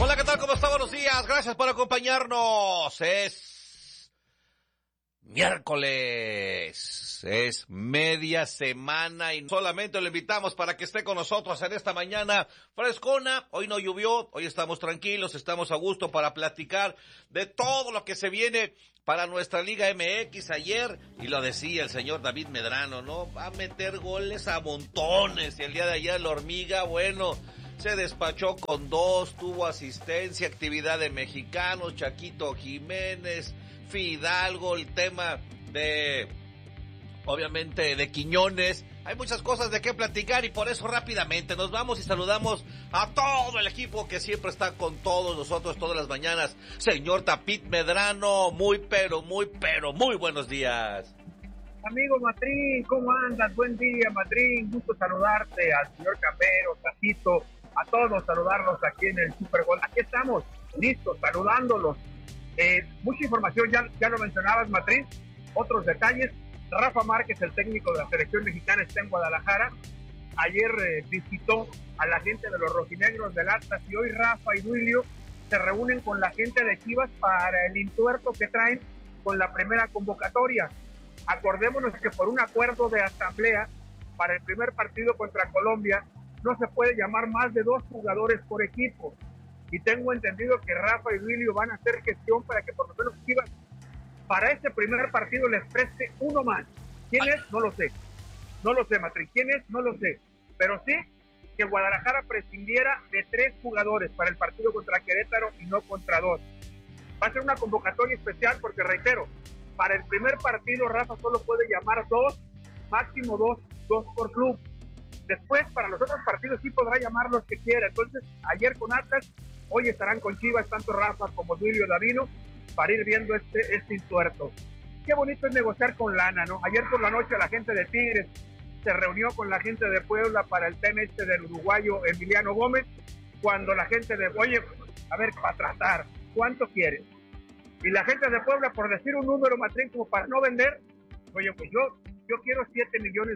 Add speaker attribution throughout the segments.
Speaker 1: Hola, ¿qué tal? ¿Cómo está? Buenos días. Gracias por acompañarnos. Es miércoles. Es media semana y solamente lo invitamos para que esté con nosotros en esta mañana frescona. Hoy no llovió, hoy estamos tranquilos, estamos a gusto para platicar de todo lo que se viene para nuestra Liga MX ayer. Y lo decía el señor David Medrano, ¿no? Va a meter goles a montones. Y el día de ayer la Hormiga, bueno, se despachó con 2, tuvo asistencia, actividad de mexicanos, Chaquito Jiménez, Fidalgo, el tema de, obviamente, de Quiñones. Hay muchas cosas de qué platicar y por eso rápidamente nos vamos y saludamos a todo el equipo que siempre está con todos nosotros todas las mañanas. Señor David Medrano, muy buenos días.
Speaker 2: Amigo Matrín, ¿cómo andas? Buen día, Matrín. Gusto saludarte al señor Campero, Tacito, a todos, saludarlos aquí en el Super Gol. Aquí estamos, listos, saludándolos. Mucha información, ya lo mencionabas, Matrín. Otros detalles. Rafa Márquez, el técnico de la selección mexicana, está en Guadalajara. Ayer visitó a la gente de los rojinegros del Atlas y hoy Rafa y Duilio se reúnen con la gente de Chivas para el entuerto que traen con la primera convocatoria. Acordémonos que por un acuerdo de asamblea para el primer partido contra Colombia no se puede llamar más de 2 jugadores por equipo, y tengo entendido que Rafa y Duilio van a hacer gestión para que por lo menos Chivas para este primer partido les preste uno más. ¿Quién es? No lo sé, Matrín. ¿Quién es? No lo sé, pero sí que Guadalajara prescindiera de 3 jugadores para el partido contra Querétaro y no contra 2. Va a ser una convocatoria especial porque, reitero, para el primer partido Rafa solo puede llamar 2, máximo 2 por club. Después, para los otros partidos sí podrá llamar los que quiera. Entonces, ayer con Atlas, hoy estarán con Chivas tanto Rafa como Duilio Davino para ir viendo este entuerto. Qué bonito es negociar con lana, ¿no? Ayer por la noche la gente de Tigres se reunió con la gente de Puebla para el tema del uruguayo Emiliano Gómez, cuando la gente de, oye, a ver, para tratar, ¿cuánto quieres? Y la gente de Puebla, por decir un número, Matrín, como para no vender, oye, pues yo quiero $7 millones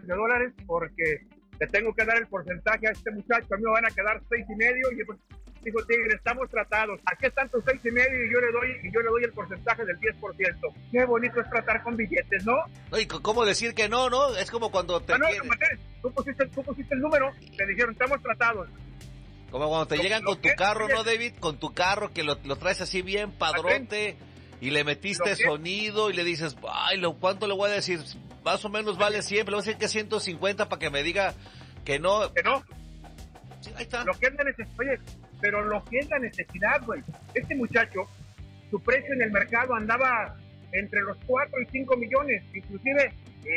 Speaker 2: porque le tengo que dar el porcentaje a este muchacho, a mí me van a quedar 6.5, y pues dijo Tigre, estamos tratados, aquí están tus 6.5 y yo le doy el porcentaje del 10%. Qué bonito es tratar con billetes, ¿no?
Speaker 1: Oye, ¿cómo decir que no, no? Es como cuando te
Speaker 2: tú pusiste el número, te dijeron, estamos tratados.
Speaker 1: Como cuando te llegan con tu carro, ¿no, David? Con tu carro que lo traes así bien padrote y le metiste sonido y le dices, ay, ¿cuánto le voy a decir? Más o menos vale 100, pero le voy a decir que 150 para que me diga que no.
Speaker 2: ¿Que no?
Speaker 1: Sí, ahí está.
Speaker 2: Lo que es la necesidad, oye, pero lo que es la necesidad, güey. Este muchacho, su precio en el mercado andaba entre los 4 y 5 millones, inclusive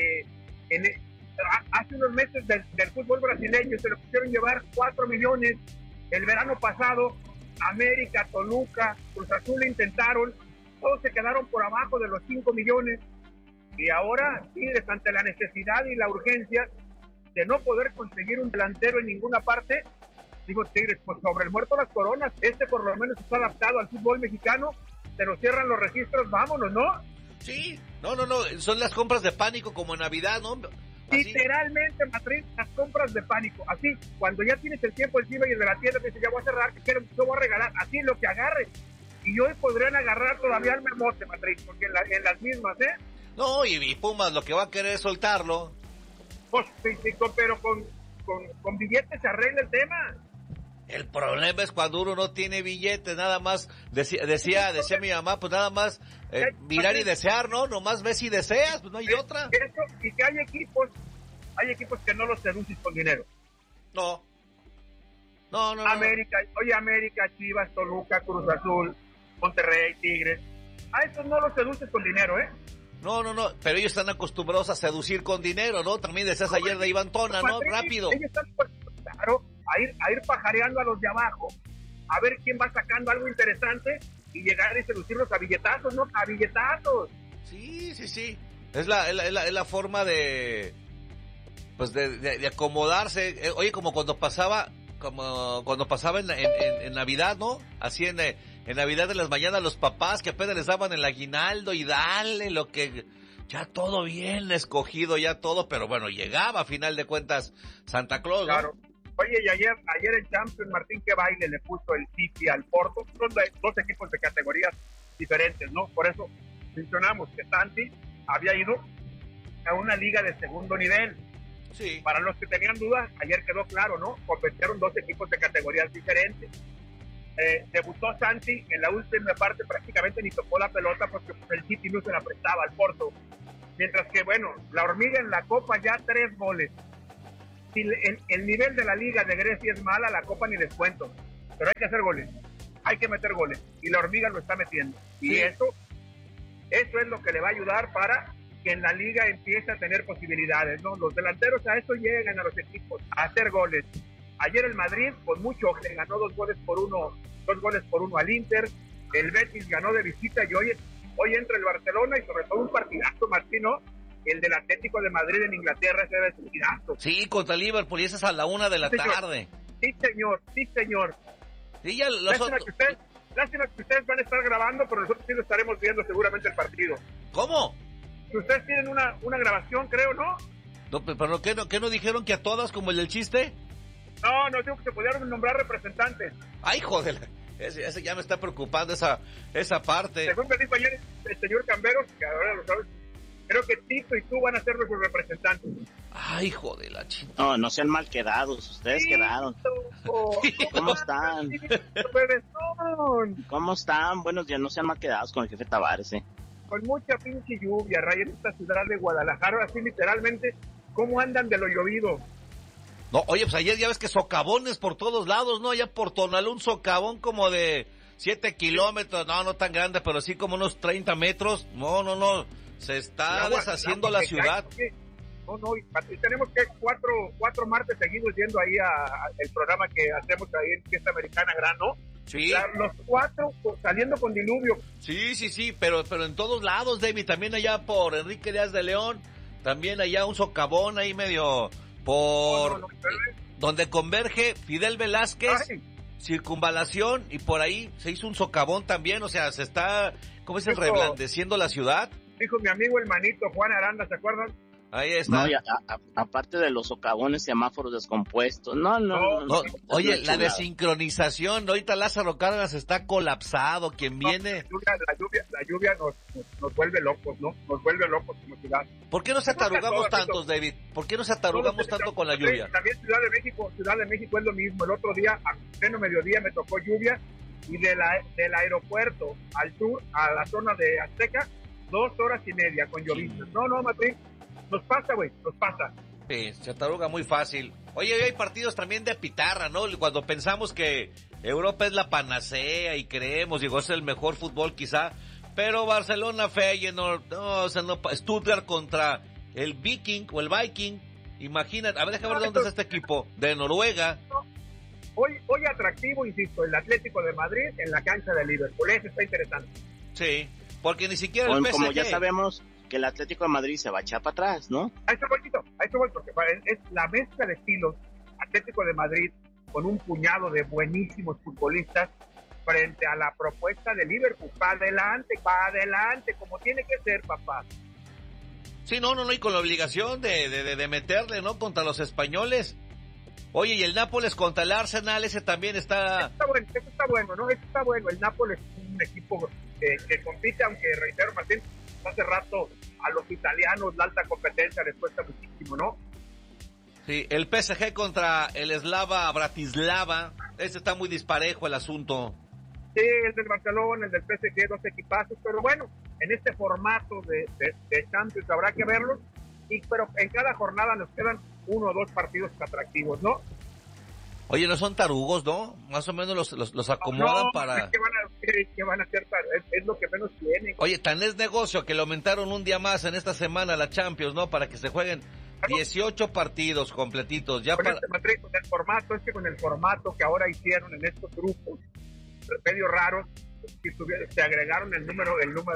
Speaker 2: hace unos meses del fútbol brasileño se lo quisieron llevar 4 millones. El verano pasado, América, Toluca, Cruz Azul intentaron, todos se quedaron por abajo de los 5 millones. Y ahora, Tigres, ante la necesidad y la urgencia de no poder conseguir un delantero en ninguna parte, digo, Tigres, pues sobre el muerto las coronas, por lo menos está adaptado al fútbol mexicano, se nos cierran los registros, vámonos, ¿no?
Speaker 1: Sí, no, son las compras de pánico como en Navidad, ¿no?
Speaker 2: Así. Literalmente, Madrid, las compras de pánico, así, cuando ya tienes el tiempo encima y el de la tienda te dice, ya voy a cerrar, que quiero, yo voy a regalar, así lo que agarres. Y hoy podrían agarrar todavía el memote, Madrid, porque en las mismas,
Speaker 1: No, y Pumas lo que va a querer es soltarlo.
Speaker 2: Pues, pero con billetes se arregla el tema.
Speaker 1: El problema es cuando uno no tiene billetes, nada más, decía mi mamá, pues nada más mirar y desear, ¿no? Nomás ves y deseas, pues no hay otra.
Speaker 2: Eso, y que hay equipos que no los seduces con dinero.
Speaker 1: No.
Speaker 2: América, Chivas, Toluca, Cruz Azul, Monterrey, Tigres, a esos no los seduces con dinero, ¿eh?
Speaker 1: No, pero ellos están acostumbrados a seducir con dinero, ¿no? También decías ayer de Iván Tona, ¿no? Rápido.
Speaker 2: Ellos están, claro, a ir pajareando a los de abajo, a ver quién va sacando algo interesante y llegar y seducirlos a billetazos, ¿no? A billetazos.
Speaker 1: Sí. Es la forma de, pues de acomodarse. Oye, como cuando pasaba en Navidad, ¿no? Así en Navidad de las mañanas los papás que apenas les daban el aguinaldo y dale lo que, ya todo bien escogido, ya todo, pero bueno, llegaba a final de cuentas Santa Claus, ¿no?
Speaker 2: Claro. Oye, y ayer el Champions, Martín, qué baile le puso el City al Porto. Son dos equipos de categorías diferentes, ¿no? Por eso mencionamos que Santi había ido a una liga de segundo nivel.
Speaker 1: Sí.
Speaker 2: Para los que tenían dudas, ayer quedó claro, ¿no? Competieron dos equipos de categorías diferentes. Debutó Santi en la última parte, prácticamente ni tocó la pelota porque el City no se la prestaba al Porto. Mientras que, bueno, la hormiga en la Copa ya 3 goles. Si el nivel de la Liga de Grecia es mala, la Copa ni les cuento. Pero hay que hacer goles, hay que meter goles. Y la hormiga lo está metiendo.
Speaker 1: Sí.
Speaker 2: Y eso es lo que le va a ayudar para que en la Liga empiece a tener posibilidades, ¿no? Los delanteros a eso llegan a los equipos, a hacer goles. Ayer el Madrid, con mucho, le ganó 2 goles por uno al Inter. El Betis ganó de visita y hoy entra el Barcelona y sobre todo un partidazo, Martín, ¿no? El del Atlético de Madrid en Inglaterra, ese debe ser un partidazo.
Speaker 1: Sí, contra el Liverpool, y ese es a la 1 de la tarde.
Speaker 2: Sí, señor.
Speaker 1: Sí, ya
Speaker 2: lástima que ustedes van a estar grabando, pero nosotros sí lo estaremos viendo seguramente el partido.
Speaker 1: ¿Cómo?
Speaker 2: Ustedes tienen una grabación, creo, ¿no?
Speaker 1: No, pero ¿qué no dijeron que a todas, como el del chiste?
Speaker 2: No, digo que se pudieron nombrar representantes.
Speaker 1: Ay, joder, ese ya me está preocupando esa parte.
Speaker 2: Según me dijo ayer el señor Camberos, que ahora lo sabes, creo que Tito y tú van a ser nuestros representantes.
Speaker 1: Ay, joder, la chingada.
Speaker 3: No, no sean mal quedados, ustedes quedaron. ¿Cómo están? ¿Cómo están? Buenos días, no sean mal quedados con el jefe Tavares,
Speaker 2: Con mucha pinche lluvia, Ray, en esta ciudad de Guadalajara, así literalmente, ¿cómo andan de lo llovido?
Speaker 1: No, oye, pues ayer ya ves que socavones por todos lados, ¿no? Allá por Tonalá un socavón como de 7 kilómetros, no tan grande, pero sí como unos 30 metros. No, se está deshaciendo la ciudad.
Speaker 2: No, y tenemos que cuatro martes seguidos yendo ahí a el programa que hacemos ahí en Fiesta Americana Gran, ¿no?
Speaker 1: Sí.
Speaker 2: Los 4 saliendo con diluvio.
Speaker 1: Sí, pero en todos lados, David, también allá por Enrique Díaz de León, también allá un socavón ahí medio por donde converge Fidel Velázquez, Circunvalación, y por ahí se hizo un socavón también, o sea, se está, ¿cómo se reblandeciendo la ciudad?
Speaker 2: Dijo mi amigo el manito Juan Aranda, ¿se acuerdan?
Speaker 1: Ahí está.
Speaker 3: No, y aparte de los socavones, semáforos descompuestos. No.
Speaker 1: Oye, la desincronización, ahorita Lázaro Cárdenas está colapsado, quien viene.
Speaker 2: La lluvia nos vuelve locos, ¿no? Nos vuelve locos como ciudad.
Speaker 1: ¿Por qué nos atarugamos tantos, David? ¿Por qué nos atarugamos tanto con la lluvia?
Speaker 2: También Ciudad de México es lo mismo. El otro día, a pleno mediodía, me tocó lluvia y del aeropuerto al sur, a la zona de Azteca, 2 horas y media con lloviznas. No, Matrín. Nos pasa, güey, nos pasa.
Speaker 1: Sí, se ataruga muy fácil. Oye, hoy hay partidos también de pitarra, ¿no? Cuando pensamos que Europa es la panacea y creemos, digo, es el mejor fútbol quizá, pero Barcelona, Feyenoord, Stuttgart contra el Viking o el Viking, imagínate, a ver, déjame ver dónde es este equipo, de Noruega.
Speaker 2: Hoy atractivo, insisto, el Atlético de Madrid en la cancha de Liverpool, eso está interesante.
Speaker 1: Sí, porque ni siquiera el PSG...
Speaker 3: Como ya sabemos que el Atlético de Madrid se va a echar para atrás, ¿no?
Speaker 2: A eso voy, porque es la mezcla de estilos. Atlético de Madrid con un puñado de buenísimos futbolistas frente a la propuesta de Liverpool. Para adelante, como tiene que ser, papá.
Speaker 1: Sí, no, y con la obligación de meterle, ¿no? Contra los españoles. Oye, y el Nápoles contra el Arsenal, ese también está...
Speaker 2: Eso está bueno, ¿no? Eso está bueno. El Nápoles es un equipo que compite, aunque reitero, Martín, hace rato a los italianos la alta competencia les cuesta muchísimo, ¿no?
Speaker 1: Sí, el PSG contra el Slava Bratislava, está muy disparejo el asunto.
Speaker 2: Sí, el del Barcelona, el del PSG, 2 equipazos, pero bueno, en este formato de Champions habrá que verlos, pero en cada jornada nos quedan 1 o 2 partidos atractivos, ¿no?
Speaker 1: Oye, no son tarugos, ¿no? Más o menos los acomodan para...
Speaker 2: ¿Qué van a hacer? Es lo que menos tienen.
Speaker 1: Oye, tan es negocio que le aumentaron un día más en esta semana la Champions, ¿no? Para que se jueguen 18 partidos completitos. Ya
Speaker 2: con el formato que ahora hicieron en estos grupos medio raros, se agregaron el número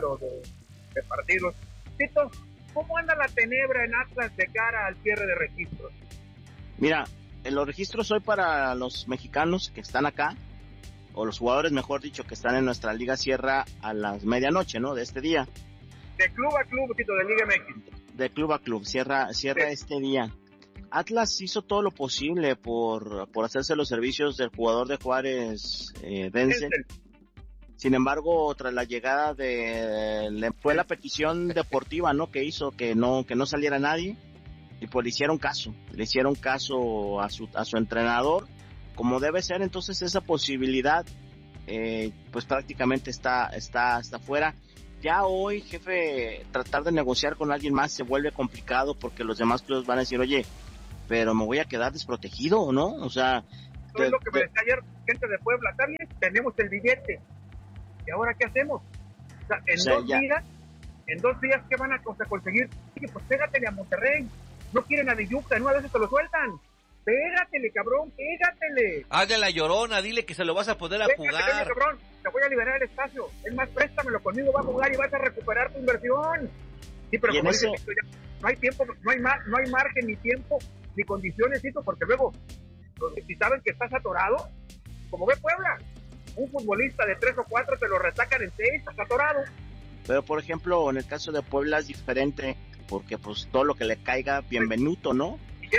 Speaker 2: de partidos. Tito, ¿cómo anda la tenebra en Atlas de cara al cierre de registros?
Speaker 3: Mira, los registros hoy para los mexicanos que están acá, o los jugadores, mejor dicho, que están en nuestra liga, cierra a las medianoche, ¿no? De este día.
Speaker 2: De club a club, Tito, de Liga MX.
Speaker 3: De club a club, cierra
Speaker 2: sí.
Speaker 3: Este día. Atlas hizo todo lo posible por hacerse los servicios del jugador de Juárez, Denzel. Sin embargo, tras la llegada fue la petición deportiva, ¿no? Que hizo que no saliera nadie, y pues le hicieron caso a su entrenador, como debe ser. Entonces esa posibilidad, pues prácticamente está fuera. Ya hoy, jefe, tratar de negociar con alguien más se vuelve complicado, porque los demás clubes van a decir, oye, pero me voy a quedar desprotegido, ¿no? O sea,
Speaker 2: es lo que me decía ayer gente de Puebla. Está bien, tenemos el billete, ¿y ahora qué hacemos? O sea, en 2 días, ¿qué van a conseguir? Oye, pues pégatele a Monterrey. No quieren a Villuca, en una vez te lo sueltan. Pégatele, cabrón, pégatele.
Speaker 1: Hazle la Llorona, dile que se lo vas a poder jugar.
Speaker 2: Cabrón, te voy a liberar el espacio. Es más, préstamelo conmigo, va a jugar y vas a recuperar tu inversión. Sí, pero como dice Víctor, ya no hay tiempo, no hay margen, ni tiempo, ni condiciones, porque luego, si saben que estás atorado, como ve Puebla, un futbolista de 3 o 4 te lo retacan en 6, estás atorado.
Speaker 3: Pero por ejemplo, en el caso de Puebla es diferente, porque pues todo lo que le caiga, bienvenido, ¿no?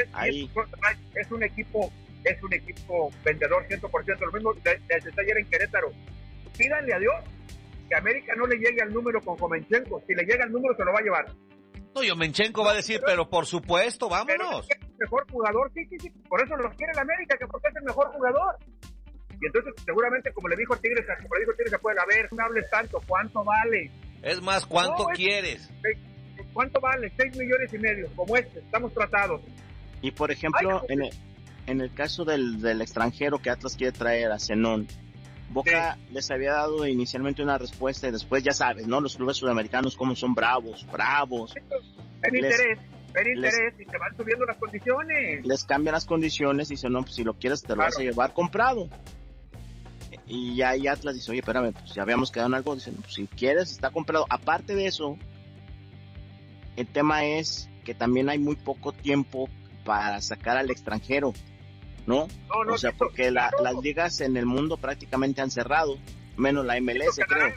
Speaker 2: Es un equipo vendedor 100%, lo mismo desde ayer en Querétaro. Pídanle a Dios que América no le llegue al número con Jomenchenko. Si le llega al número se lo va a llevar.
Speaker 1: No, Jomenchenko va a decir, pero por supuesto, vámonos.
Speaker 2: Pero es el mejor jugador, sí, por eso lo quiere el América, que porque es el mejor jugador. Y entonces seguramente, como le dijo Tigres, puede haber, no hables tanto, ¿cuánto vale?
Speaker 1: Es más, ¿cuánto quieres?
Speaker 2: ¿Cuánto vale? 6,5 millones, como estamos tratados.
Speaker 3: Y por ejemplo, en el caso del extranjero que Atlas quiere traer a Zenón, Boca les había dado inicialmente una respuesta y después, ya sabes, ¿no? Los clubes sudamericanos como son bravos.
Speaker 2: Ven interés y te van subiendo las condiciones.
Speaker 3: Les cambian las condiciones y dicen, no, pues si lo quieres te lo vas a llevar comprado. Y ya ahí Atlas dice, oye, espérame, pues ya habíamos quedado en algo. Dicen, pues si quieres, está comprado. Aparte de eso, el tema es que también hay muy poco tiempo para sacar al extranjero, ¿no? O sea, porque las ligas en el mundo prácticamente han cerrado, menos la MLS, creo.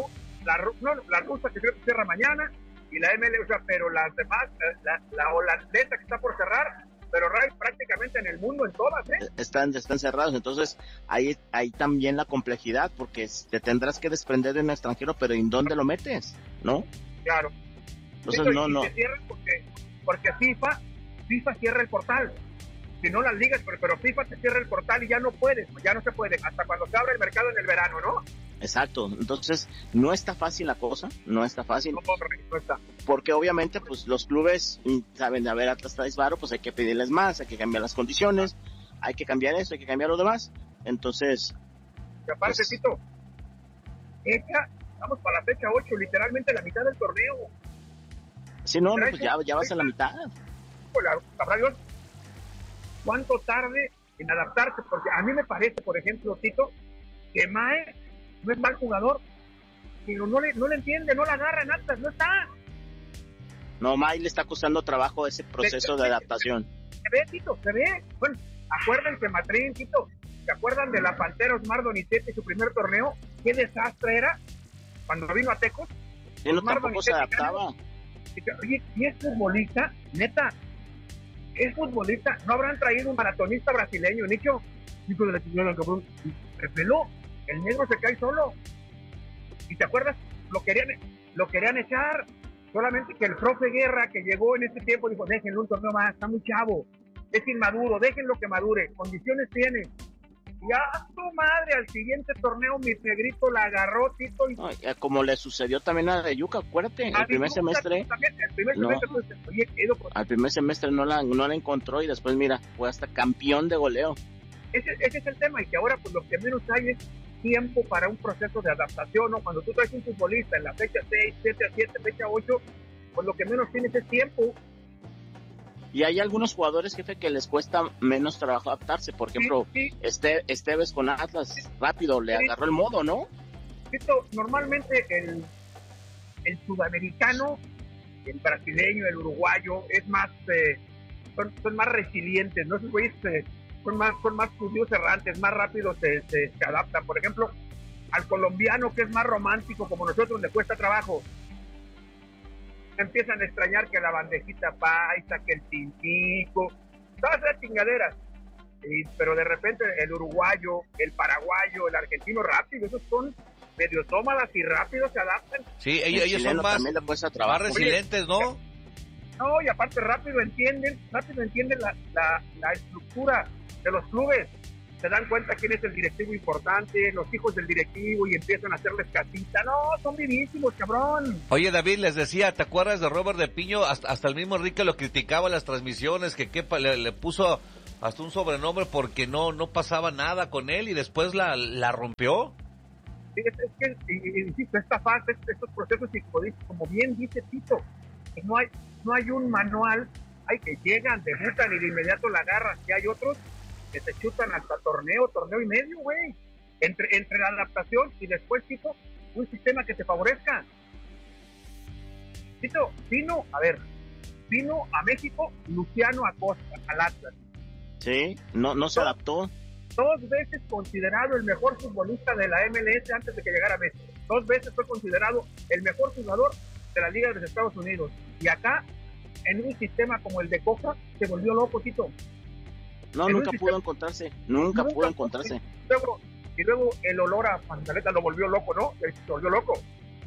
Speaker 2: La rusa que creo que cierra mañana, y la MLS, o sea, pero las demás, la holandesa que está por cerrar, pero prácticamente en el mundo, en todas,
Speaker 3: Están cerrados. Entonces ahí también la complejidad, porque te tendrás que desprender de un extranjero, pero ¿en dónde lo metes? ¿No?
Speaker 2: Claro.
Speaker 3: Entonces no.
Speaker 2: Se cierran porque FIFA cierra el portal. Si no las ligas, pero FIFA te cierra el portal y ya no se puede, hasta cuando se abre el mercado en el verano, ¿no?
Speaker 3: Exacto, entonces no está fácil la cosa, no está fácil.
Speaker 2: No está.
Speaker 3: Porque obviamente pues los clubes saben, a ver, Atlas traes varo, pues hay que pedirles más, hay que cambiar las condiciones, hay que cambiar eso, hay que cambiar lo demás. Entonces,
Speaker 2: y aparte, pues, Tito, vamos para la fecha 8, literalmente la mitad del torneo.
Speaker 3: Sí, no, pues ya vas a la mitad.
Speaker 2: Sabrá Dios cuánto tarde en adaptarse, porque a mí me parece, por ejemplo, Tito, que Mae no es mal jugador, pero no le entiende, no la agarra en Atlas, no está.
Speaker 3: No, Mae le está costando trabajo ese proceso de adaptación.
Speaker 2: Se ve, Tito, se ve. Bueno, acuérdense, Matrín, Tito, ¿se acuerdan de la Pantera Osmar Donizetti, su primer torneo? ¿Qué desastre era cuando vino a Tecos?
Speaker 3: Él no tampoco se adaptaba.
Speaker 2: Oye, ¿y es futbolista? Neta, ¿es futbolista? ¿No habrán traído un maratonista brasileño, Nicho? Hijo de la chingada, cabrón. Repeló, el negro se cae solo. ¿Y te acuerdas? Lo querían echar. Solamente que el profe Guerra, que llegó en ese tiempo, dijo, déjenlo un torneo más, está muy chavo, es inmaduro, déjenlo que madure, condiciones tiene. Y a tu madre, al siguiente torneo, mi negrito la agarró, Tito.
Speaker 3: Como le sucedió también a Deyuca, acuérdate, el primer semestre. Al primer semestre no la encontró y después, mira, fue hasta campeón de goleo.
Speaker 2: Ese es el tema, y que ahora pues lo que menos hay es tiempo para un proceso de adaptación, ¿no? Cuando tú traes un futbolista en la fecha 6, 7 a 7, fecha 8, pues lo que menos tienes es tiempo.
Speaker 3: Y hay algunos jugadores, jefe, que les cuesta menos trabajo adaptarse. Por ejemplo,
Speaker 2: sí.
Speaker 3: Esteves con Atlas, rápido, le agarró el modo, ¿no?
Speaker 2: Esto, normalmente el sudamericano, el brasileño, el uruguayo, es más, son más resilientes, ¿no? Esos güeyes son más curiosos, errantes, más rápido se adaptan. Por ejemplo, al colombiano, que es más romántico, como nosotros, le cuesta trabajo. Empiezan a extrañar que la bandejita paisa, que el tintico, todas esas chingaderas. Pero de repente el uruguayo, el paraguayo, el argentino rápido, esos son medio tómalas y rápido se adaptan.
Speaker 1: Sí, ellos son más resilientes, ¿no?
Speaker 2: No, y aparte rápido entienden la estructura de los clubes. Se dan cuenta quién es el directivo importante, los hijos del directivo, y empiezan a hacerles casita. No, son vivísimos, cabrón.
Speaker 1: Oye, David, les decía, ¿te acuerdas de Robert de Piño? Hasta el mismo Enrique lo criticaba en las transmisiones, que le puso hasta un sobrenombre porque no pasaba nada con él, y después la rompió.
Speaker 2: Sí, es que, insisto, esta fase, estos procesos psicológicos, como bien dice Tito, que no hay un manual, hay que llegan, debutan y de inmediato la agarran, que hay otros que se chutan hasta torneo y medio, güey, entre la adaptación y después, Tito, un sistema que te favorezca. Tito, vino a México Luciano Acosta, al Atlas.
Speaker 3: Sí, no se adaptó.
Speaker 2: 2 veces considerado el mejor futbolista de la MLS antes de que llegara a México. 2 veces fue considerado el mejor jugador de la Liga de los Estados Unidos. Y acá, en un sistema como el de Coca, se volvió loco, Tito.
Speaker 3: Nunca pudo encontrarse.
Speaker 2: Y luego el olor a pantaleta lo volvió loco, ¿no? Se volvió loco.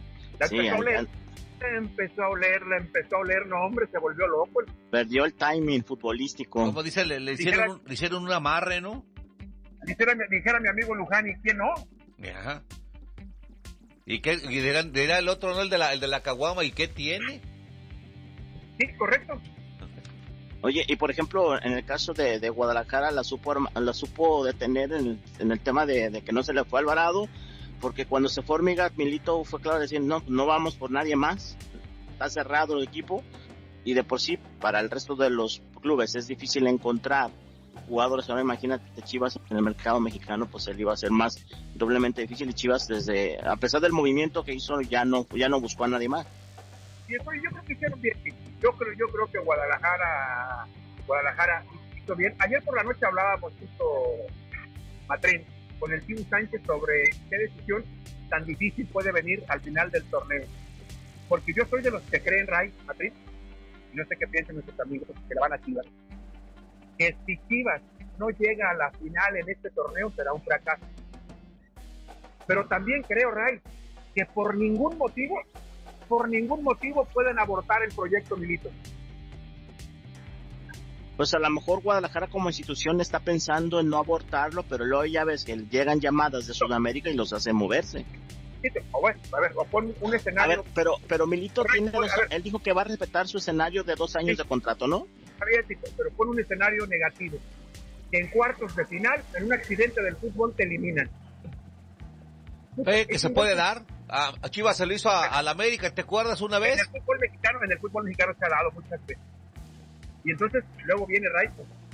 Speaker 2: Empezó a oler, no, hombre, se volvió loco.
Speaker 3: Perdió el timing futbolístico.
Speaker 1: Como dice, le hicieron un amarre, ¿no?
Speaker 2: Dijera mi amigo Luján, ¿y quién no?
Speaker 1: Ajá. ¿Y qué? Y dirá el otro, ¿no? El de la caguama, ¿y qué tiene?
Speaker 2: Sí, correcto.
Speaker 3: Oye, y por ejemplo, en el caso de Guadalajara, la supo detener en el tema de que no se le fue Alvarado, porque cuando se fue Ormiga, Milito fue claro decir, no vamos por nadie más, está cerrado el equipo, y de por sí, para el resto de los clubes es difícil encontrar jugadores. Ahora imagínate Chivas en el mercado mexicano, pues él iba a ser más doblemente difícil, y Chivas a pesar del movimiento que hizo, ya no buscó a nadie más.
Speaker 2: Y eso yo creo que hicieron bien. Yo creo que Guadalajara hizo bien. Ayer por la noche hablábamos justo, Matrín, con el Chivo Sánchez sobre qué decisión tan difícil puede venir al final del torneo. Porque yo soy de los que creen, Ray, Matrín, y no sé qué piensan nuestros amigos que la van a Chivas, que si Chivas no llega a la final en este torneo será un fracaso. Pero también creo, Ray, que por ningún motivo pueden abortar el proyecto Milito.
Speaker 3: Pues a lo mejor Guadalajara como institución está pensando en no abortarlo, pero luego ya ves que llegan llamadas de Sudamérica y los hacen moverse.
Speaker 2: Sí, bueno, a ver, pon un escenario.
Speaker 3: A ver, pero Milito él dijo que va a respetar su escenario de 2 años de contrato, ¿no?
Speaker 2: Pero pon un escenario negativo. Que en cuartos de final, en un accidente del fútbol, te eliminan.
Speaker 1: Que se puede dar. A Chivas se lo hizo al América, ¿te acuerdas una vez?
Speaker 2: En el fútbol mexicano se ha dado muchas veces. Y entonces luego viene Ray,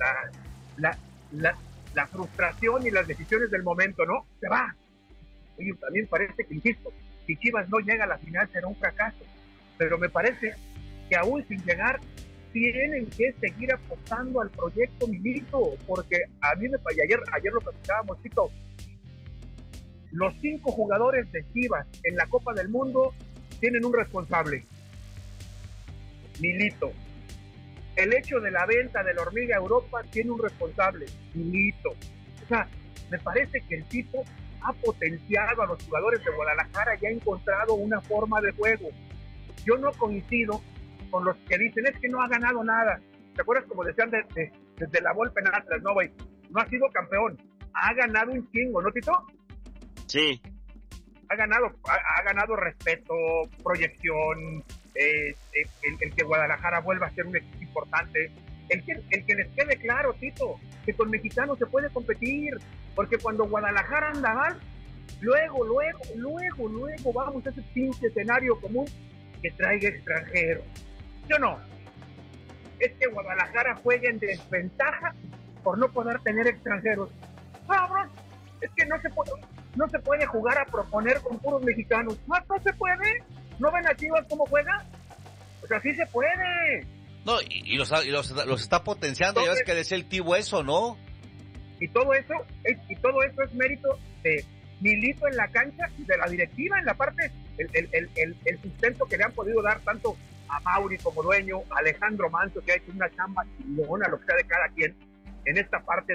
Speaker 2: la frustración y las decisiones del momento, ¿no? Se va. Oye, también parece que, insisto, si Chivas no llega a la final será un fracaso. Pero me parece que aún sin llegar tienen que seguir apostando al proyecto Milito, porque a mí ayer lo platicábamos, Tito. Los 5 jugadores de Chivas en la Copa del Mundo tienen un responsable, Milito. El hecho de la venta de la Hormiga a Europa tiene un responsable, Milito. O sea, me parece que el tipo ha potenciado a los jugadores de Guadalajara y ha encontrado una forma de juego. Yo no coincido con los que dicen, es que no ha ganado nada. ¿Te acuerdas como decían desde la Volpe en Atlas? No, güey, no ha sido campeón, ha ganado un chingo, ¿no, Tito?
Speaker 3: Sí.
Speaker 2: Ha ganado respeto, proyección, el que Guadalajara vuelva a ser un equipo importante. El que les quede claro, Tito, que con mexicanos se puede competir, porque cuando Guadalajara anda mal, luego vamos a ese pinche escenario común que traiga extranjeros. Yo no. Es que Guadalajara juega en desventaja por no poder tener extranjeros. Cabrón, es que no se puede jugar a proponer con puros mexicanos. No se puede. ¿No ven a Chivas cómo juega? O sea, sí se puede.
Speaker 1: No, y los está potenciando. Ya ves que decía el Tibo eso, ¿no?
Speaker 2: Y todo eso es mérito de Milito en la cancha y de la directiva en la parte, el sustento que le han podido dar tanto a Mauri como dueño, a Alejandro Manso, que ha hecho una chamba chingona, lo que sea de cada quien, en esta parte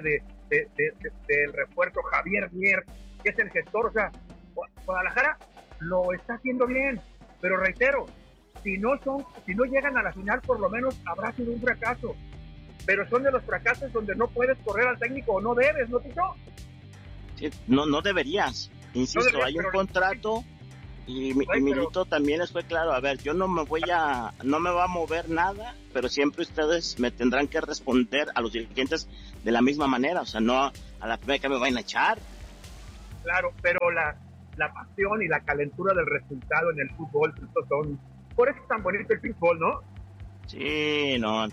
Speaker 2: del refuerzo, Javier Mier, que es el gestor. O sea, Guadalajara lo está haciendo bien, pero reitero, si no llegan a la final, por lo menos habrá sido un fracaso, pero son de los fracasos donde no puedes correr al técnico, o no debes, ¿no, Tito?
Speaker 3: Sí, no deberías, insisto, no deberías, hay un contrato. Y Milito también les fue claro, a ver, yo no me va a mover nada, pero siempre ustedes me tendrán que responder a los dirigentes de la misma manera, o sea, no a la primera que me vayan a echar.
Speaker 2: Claro, pero la pasión y la calentura del resultado en el fútbol, estos son, por eso es tan bonito el fútbol, ¿no?
Speaker 3: Sí, no, el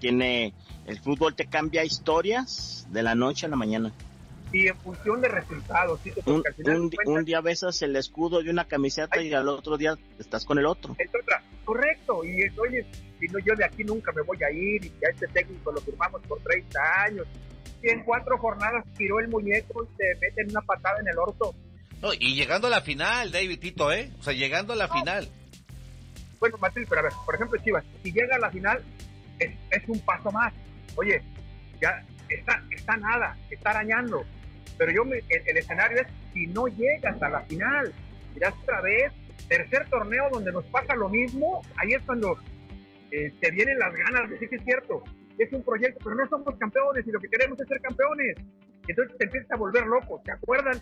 Speaker 3: fútbol te cambia historias de la noche a la mañana.
Speaker 2: Y en función de resultados, ¿sí?
Speaker 3: Un día besas el escudo de una camiseta y al otro día estás con el otro.
Speaker 2: Es otra, correcto, y oye, si no, yo de aquí nunca me voy a ir, y a este técnico lo firmamos por 30 años, y en 4 jornadas tiró el muñeco y te meten una patada en el orto.
Speaker 1: No, y llegando a la final, David Tito, o sea, llegando a la final.
Speaker 2: Bueno, Matil, pero a ver, por ejemplo, Chivas, si llega a la final, es un paso más. Oye, ya está nada, está arañando. Pero el escenario es, si no llegas a la final, irás otra vez, tercer torneo donde nos pasa lo mismo, ahí es cuando te vienen las ganas de decir que es cierto, es un proyecto, pero no somos campeones y lo que queremos es ser campeones. Entonces te empiezas a volver loco. ¿Se acuerdan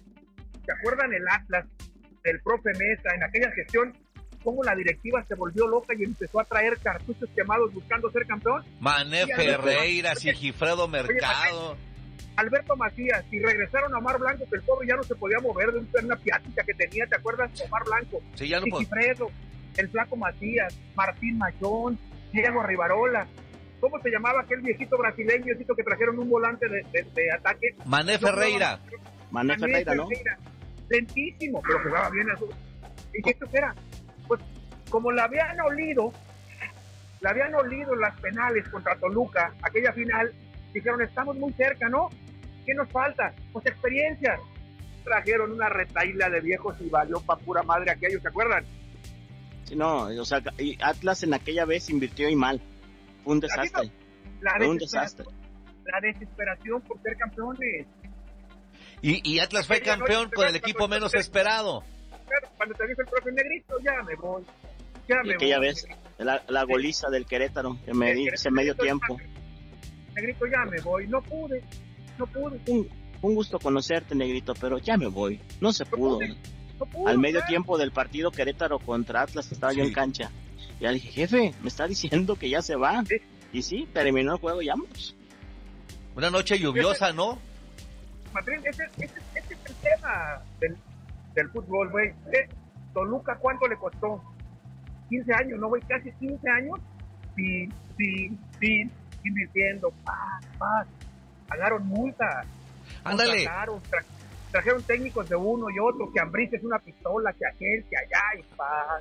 Speaker 2: el Atlas del profe Mesa en aquella gestión? Cómo la directiva se volvió loca y empezó a traer cartuchos quemados buscando ser campeón.
Speaker 1: Mané Ferreira, Sigifredo Mercado.
Speaker 2: Alberto Macías, y regresaron a Omar Blanco, que el pobre ya no se podía mover de una piática que tenía, ¿te acuerdas? Omar Blanco,
Speaker 1: sí, ya no
Speaker 2: Sigifredo, el flaco Macías, Martín Mayón, Diego Rivarola. ¿Cómo se llamaba aquel viejito brasileño que trajeron un volante de ataque?
Speaker 1: Mané Ferreira.
Speaker 3: Mané Ferreira, ¿no?
Speaker 2: Lentísimo, pero jugaba bien a su... ¿Y esto qué era? Pues como la habían olido en las penales contra Toluca, aquella final, dijeron, estamos muy cerca, ¿no? ¿Qué nos falta? Pues experiencia. Trajeron una retaíla de viejos y valió pa' pura madre aquellos, ¿se acuerdan?
Speaker 3: Sí, no, o sea, Atlas en aquella vez invirtió y mal. Fue un desastre. Un desastre.
Speaker 2: La desesperación por ser campeones.
Speaker 1: Y Atlas fue campeón con el equipo menos esperado.
Speaker 2: Claro, cuando te dijo el profe Negrito, ya me voy.
Speaker 3: Y aquella vez, la goliza del Querétaro, que me dice medio tiempo.
Speaker 2: Negrito, ya me voy. No pude.
Speaker 3: Un gusto conocerte, Negrito, pero ya me voy. No se pudo.
Speaker 2: No pudo.
Speaker 3: Al medio tiempo del partido Querétaro contra Atlas, estaba yo en cancha. Ya dije, jefe, me está diciendo que ya se va. ¿Sí? Y sí, terminó el juego, ya vamos.
Speaker 1: Una noche lluviosa, ¿no?
Speaker 2: Matrín, ese es el tema del fútbol, güey. Toluca, ¿cuánto le costó? 15 años, ¿no, güey? Casi 15 años. Sin invirtiendo, paz. Pagaron multas.
Speaker 1: Ándale.
Speaker 2: Trajeron técnicos de uno y otro, que Ambriz es una pistola, que aquel, que allá, y paz.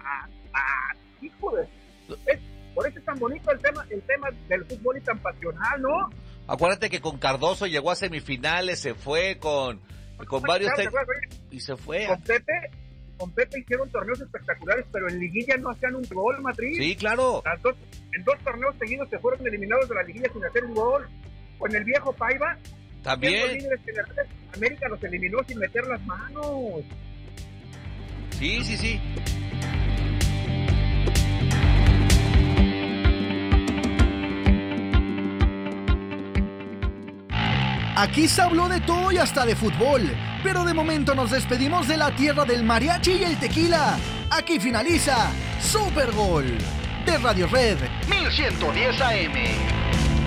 Speaker 2: Hijo de... Por eso es tan bonito el tema del fútbol y tan pasional, ¿no?
Speaker 1: Acuérdate que con Cardoso llegó a semifinales, se fue con varios y se fue.
Speaker 2: Con Pepe hicieron torneos espectaculares, pero en liguilla no hacían un gol, Matriz.
Speaker 1: Sí, claro.
Speaker 2: En 2 torneos seguidos se fueron eliminados de la liguilla sin hacer un gol. Con el viejo Paiva,
Speaker 1: también.
Speaker 2: América los eliminó sin meter las manos.
Speaker 1: Sí.
Speaker 4: Aquí se habló de todo y hasta de fútbol, pero de momento nos despedimos de la tierra del mariachi y el tequila. Aquí finaliza Super Gol de Radio Red 1110 AM.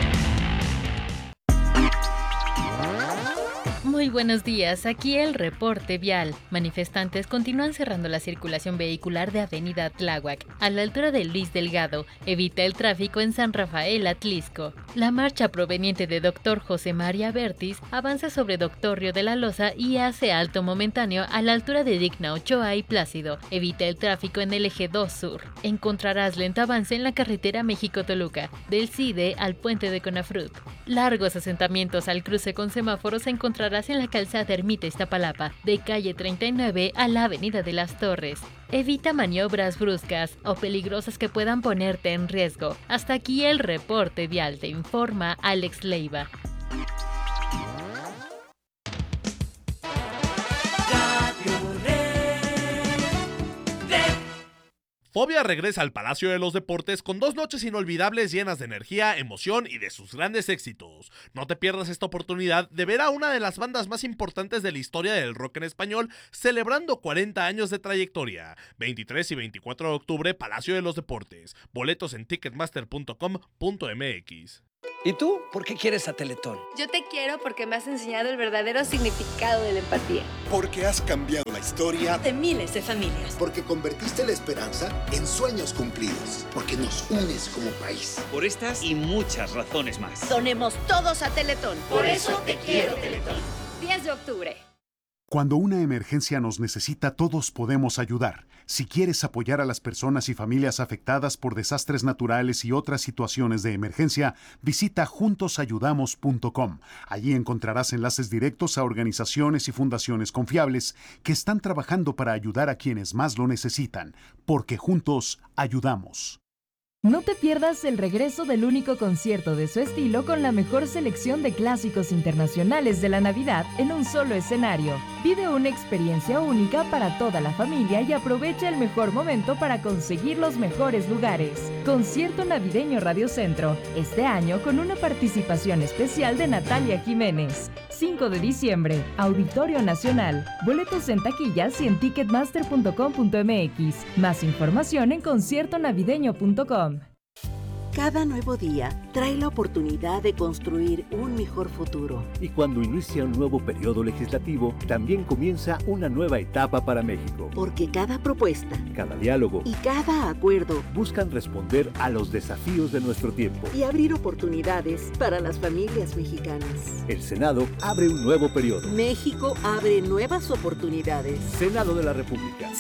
Speaker 5: Muy buenos días, aquí el reporte vial. Manifestantes continúan cerrando la circulación vehicular de Avenida Tláhuac, a la altura de Luis Delgado. Evita el tráfico en San Rafael Atlisco. La marcha proveniente de Dr. José María Bertis avanza sobre Dr. Río de la Loza y hace alto momentáneo a la altura de Digna Ochoa y Plácido. Evita el tráfico en el eje 2 sur. Encontrarás lento avance en la carretera México-Toluca, del CIDE al puente de Conafrut. Largos asentamientos al cruce con semáforos encontrarás en la calzada Ermita Iztapalapa, de calle 39 a la avenida de las Torres. Evita maniobras bruscas o peligrosas que puedan ponerte en riesgo. Hasta aquí el reporte vial, te informa Alex Leiva.
Speaker 6: Fobia regresa al Palacio de los Deportes con 2 noches inolvidables llenas de energía, emoción y de sus grandes éxitos. No te pierdas esta oportunidad de ver a una de las bandas más importantes de la historia del rock en español celebrando 40 años de trayectoria. 23 y 24 de octubre, Palacio de los Deportes. Boletos en ticketmaster.com.mx.
Speaker 7: ¿Y tú? ¿Por qué quieres a Teletón?
Speaker 8: Yo te quiero porque me has enseñado el verdadero significado de la empatía.
Speaker 9: Porque has cambiado la historia
Speaker 8: de miles de familias.
Speaker 9: Porque convertiste la esperanza en sueños cumplidos. Porque nos unes como país.
Speaker 10: Por estas y muchas razones más.
Speaker 8: Donemos todos a Teletón. Por eso te quiero, Teletón. 10 de octubre.
Speaker 11: Cuando una emergencia nos necesita, todos podemos ayudar. Si quieres apoyar a las personas y familias afectadas por desastres naturales y otras situaciones de emergencia, visita juntosayudamos.com. Allí encontrarás enlaces directos a organizaciones y fundaciones confiables que están trabajando para ayudar a quienes más lo necesitan, porque juntos ayudamos.
Speaker 12: No te pierdas el regreso del único concierto de su estilo con la mejor selección de clásicos internacionales de la Navidad en un solo escenario. Vive una experiencia única para toda la familia y aprovecha el mejor momento para conseguir los mejores lugares. Concierto navideño Radio Centro, este año con una participación especial de Natalia Jiménez. 5 de diciembre, Auditorio Nacional. Boletos en taquillas y en ticketmaster.com.mx. Más información en conciertonavideño.com.
Speaker 13: Cada nuevo día trae la oportunidad de construir un mejor futuro.
Speaker 14: Y cuando inicia un nuevo periodo legislativo, también comienza una nueva etapa para México.
Speaker 13: Porque cada propuesta,
Speaker 14: cada diálogo
Speaker 13: y cada acuerdo
Speaker 14: buscan responder a los desafíos de nuestro tiempo
Speaker 13: y abrir oportunidades para las familias mexicanas.
Speaker 14: El Senado abre un nuevo periodo.
Speaker 13: México abre nuevas oportunidades.
Speaker 14: Senado de la República.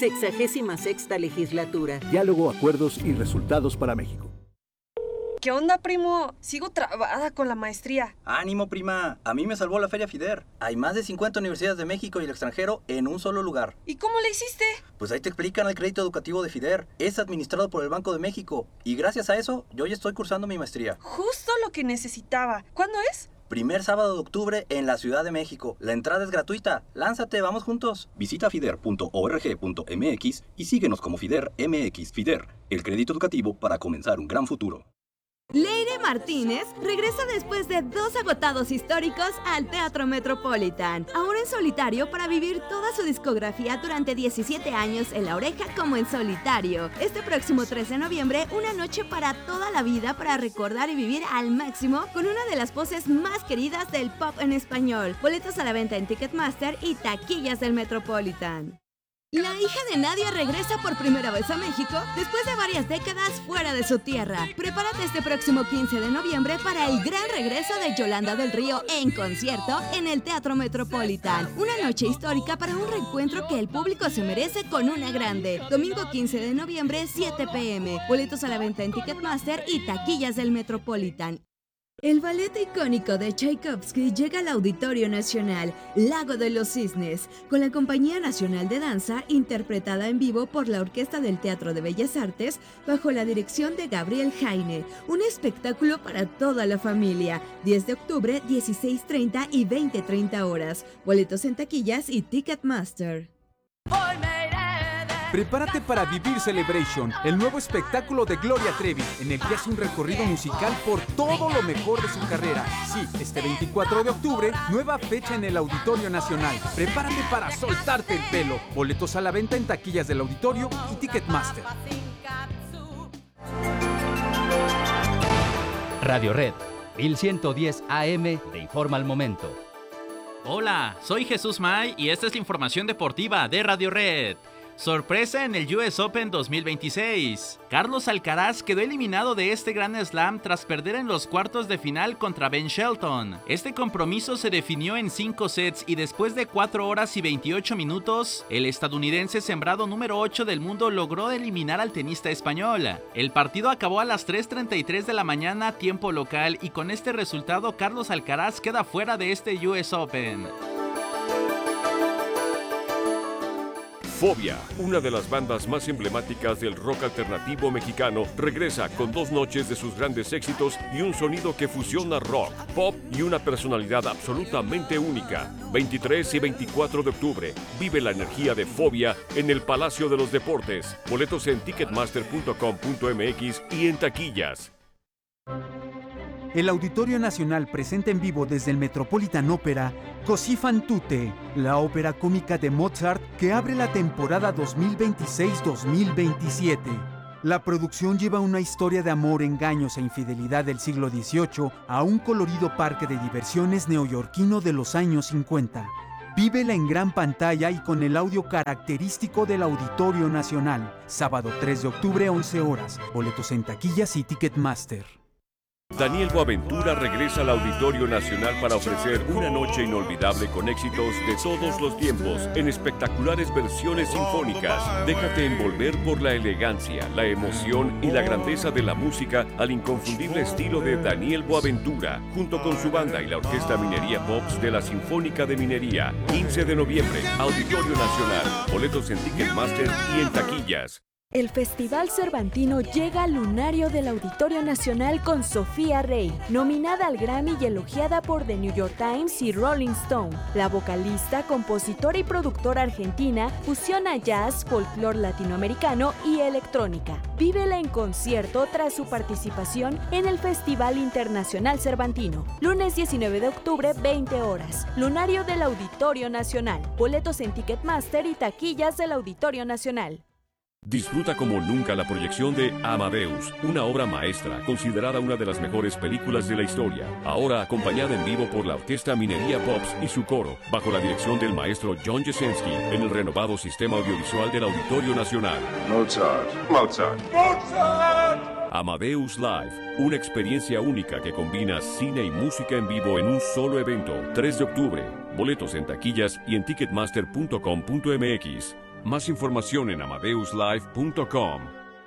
Speaker 13: 66ª legislatura.
Speaker 14: Diálogo, acuerdos y resultados para México.
Speaker 15: ¿Qué onda, primo? Sigo trabada con la maestría.
Speaker 16: Ánimo, prima. A mí me salvó la Feria FIDER. Hay más de 50 universidades de México y el extranjero en un solo lugar.
Speaker 15: ¿Y cómo le hiciste?
Speaker 16: Pues ahí te explican el crédito educativo de FIDER. Es administrado por el Banco de México. Y gracias a eso, yo ya estoy cursando mi maestría.
Speaker 15: Justo lo que necesitaba. ¿Cuándo es?
Speaker 16: Primer sábado de octubre en la Ciudad de México. La entrada es gratuita. Lánzate, vamos juntos. Visita fider.org.mx y síguenos como FIDER MX. FIDER, el crédito educativo para comenzar un gran futuro.
Speaker 17: Leire Martínez regresa después de 2 agotados históricos al Teatro Metropolitan, ahora en solitario para vivir toda su discografía durante 17 años en La Oreja como en solitario. Este próximo 3 de noviembre, una noche para toda la vida para recordar y vivir al máximo con una de las voces más queridas del pop en español. Boletos a la venta en Ticketmaster y taquillas del Metropolitan. La hija de Nadia regresa por primera vez a México después de varias décadas fuera de su tierra. Prepárate este próximo 15 de noviembre para el gran regreso de Yolanda del Río en concierto en el Teatro Metropolitan. Una noche histórica para un reencuentro que el público se merece con una grande. Domingo 15 de noviembre, 7 p.m. Boletos a la venta en Ticketmaster y taquillas del Metropolitan. El ballet icónico de Tchaikovsky llega al Auditorio Nacional, Lago de los Cisnes, con la Compañía Nacional de Danza, interpretada en vivo por la Orquesta del Teatro de Bellas Artes, bajo la dirección de Gabriel Jaine. Un espectáculo para toda la familia. 10 de octubre, 16:30 y 20:30 horas. Boletos en taquillas y Ticketmaster.
Speaker 18: Prepárate para vivir Celebration, el nuevo espectáculo de Gloria Trevi, en el que hace un recorrido musical por todo lo mejor de su carrera. Sí, este 24 de octubre, nueva fecha en el Auditorio Nacional. Prepárate para soltarte el pelo. Boletos a la venta en taquillas del auditorio y Ticketmaster.
Speaker 19: Radio Red, 1110 AM, te informa al momento.
Speaker 20: Hola, soy Jesús May y esta es la información deportiva de Radio Red. Sorpresa en el US Open 2026. Carlos Alcaraz quedó eliminado de este Grand Slam tras perder en los cuartos de final contra Ben Shelton. Este compromiso se definió en 5 sets y después de 4 horas y 28 minutos, el estadounidense sembrado número 8 del mundo logró eliminar al tenista español. El partido acabó a las 3:33 de la mañana tiempo local y con este resultado Carlos Alcaraz queda fuera de este US Open.
Speaker 21: Fobia, una de las bandas más emblemáticas del rock alternativo mexicano, regresa con 2 noches de sus grandes éxitos y un sonido que fusiona rock, pop y una personalidad absolutamente única. 23 y 24 de octubre, vive la energía de Fobia en el Palacio de los Deportes. Boletos en ticketmaster.com.mx y en taquillas.
Speaker 18: El Auditorio Nacional presenta en vivo desde el Metropolitan Opera Così fan tutte, la ópera cómica de Mozart que abre la temporada 2026-2027. La producción lleva una historia de amor, engaños e infidelidad del siglo XVIII a un colorido parque de diversiones neoyorquino de los años 50. Vívela en gran pantalla y con el audio característico del Auditorio Nacional. Sábado 3 de octubre, 11 horas. Boletos en taquillas y Ticketmaster.
Speaker 21: Daniel Boaventura regresa al Auditorio Nacional para ofrecer una noche inolvidable con éxitos de todos los tiempos en espectaculares versiones sinfónicas. Déjate envolver por la elegancia, la emoción y la grandeza de la música al inconfundible estilo de Daniel Boaventura, junto con su banda y la Orquesta Minería Pops de la Sinfónica de Minería. 15 de noviembre, Auditorio Nacional. Boletos en Ticketmaster y en taquillas.
Speaker 22: El Festival Cervantino llega al lunario del Auditorio Nacional con Sofía Rey, nominada al Grammy y elogiada por The New York Times y Rolling Stone. La vocalista, compositora y productora argentina fusiona jazz, folclore latinoamericano y electrónica. Vívela en concierto tras su participación en el Festival Internacional Cervantino. Lunes 19 de octubre, 20 horas. Lunario del Auditorio Nacional. Boletos en Ticketmaster y taquillas del Auditorio Nacional.
Speaker 21: Disfruta como nunca la proyección de Amadeus, una obra maestra, considerada una de las mejores películas de la historia. Ahora acompañada en vivo por la Orquesta Minería Pops y su coro, bajo la dirección del maestro John Jasinski, en el renovado sistema audiovisual del Auditorio Nacional.
Speaker 23: Mozart.
Speaker 21: Amadeus Live, una experiencia única que combina cine y música en vivo en un solo evento. 3 de octubre, boletos en taquillas y en ticketmaster.com.mx. Más información en amadeuslive.com.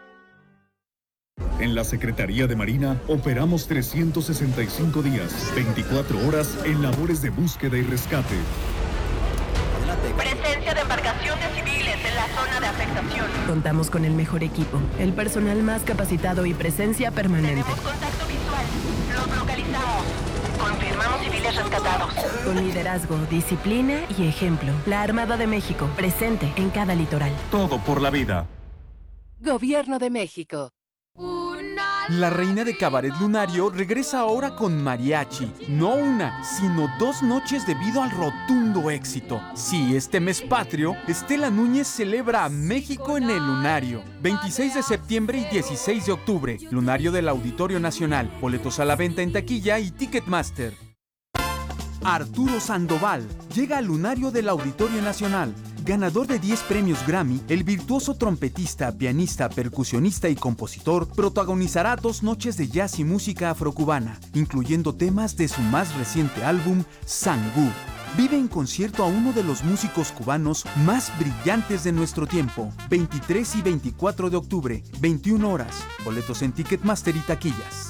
Speaker 24: En la Secretaría de Marina operamos 365 días, 24 horas en labores de búsqueda y rescate.
Speaker 25: Presencia de embarcaciones civiles en la zona de afectación.
Speaker 26: Contamos con el mejor equipo, el personal más capacitado y presencia permanente.
Speaker 25: Tenemos contacto visual. Los localizamos. Confirmamos civiles rescatados.
Speaker 26: Con liderazgo, disciplina y ejemplo. La Armada de México, presente en cada litoral.
Speaker 24: Todo por la vida.
Speaker 26: Gobierno de México.
Speaker 18: La reina de Cabaret Lunario regresa ahora con mariachi. No una, sino 2 noches debido al rotundo éxito. Sí, este mes patrio, Estela Núñez celebra a México en el Lunario. 26 de septiembre y 16 de octubre. Lunario del Auditorio Nacional. Boletos a la venta en taquilla y Ticketmaster. Arturo Sandoval llega al Lunario del Auditorio Nacional. Ganador de 10 premios Grammy, el virtuoso trompetista, pianista, percusionista y compositor protagonizará 2 noches de jazz y música afrocubana, incluyendo temas de su más reciente álbum, Sangú. Vive en concierto a uno de los músicos cubanos más brillantes de nuestro tiempo. 23 y 24 de octubre, 21 horas. Boletos en Ticketmaster y taquillas.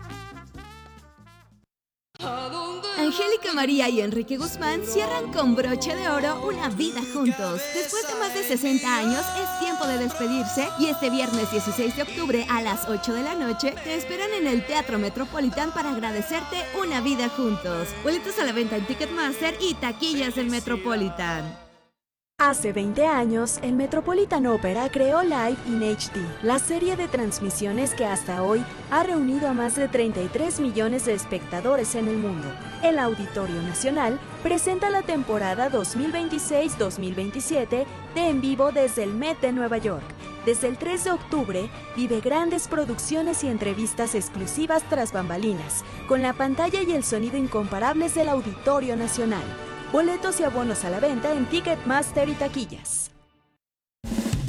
Speaker 17: Angélica María y Enrique Guzmán cierran con broche de oro una vida juntos. Después de más de 60 años, es tiempo de despedirse y este viernes 16 de octubre a las 8 de la noche te esperan en el Teatro Metropolitan para agradecerte una vida juntos. Boletos a la venta en Ticketmaster y taquillas del Metropolitan.
Speaker 22: Hace 20 años, el Metropolitan Opera creó Live in HD, la serie de transmisiones que hasta hoy ha reunido a más de 33 millones de espectadores en el mundo. El Auditorio Nacional presenta la temporada 2026-2027 de En Vivo desde el Met de Nueva York. Desde el 3 de octubre, vive grandes producciones y entrevistas exclusivas tras bambalinas, con la pantalla y el sonido incomparables del Auditorio Nacional. Boletos y abonos a la venta en Ticketmaster y taquillas.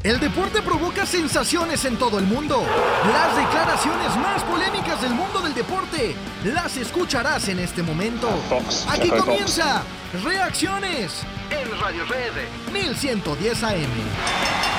Speaker 1: El deporte provoca sensaciones en todo el mundo. Las declaraciones más polémicas del mundo del deporte las escucharás en este momento. Aquí comienza Reacciones en Radio Red 1110 AM.